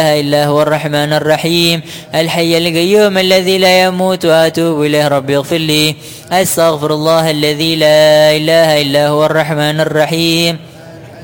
إلا هو الرحمن الرحيم الحي القيوم الذي لا يموت وأتوب إليه ربي اغفر لي. أستغفر الله الذي لا إله إلا هو الرحمن الرحيم